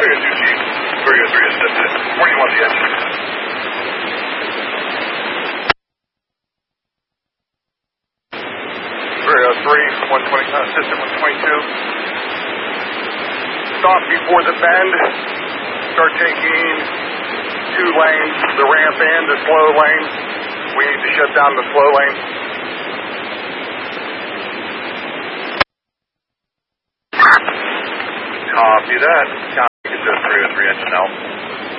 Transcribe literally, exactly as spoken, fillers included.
three oh two C, three oh three is set to. Where do you want the engine? three oh three, one twenty, uh, system one twenty-two. Stop before the bend. Start taking two lanes, the ramp and the slow lane. We need to shut down the slow lane. Copy that. Copy, get the three oh three engine out.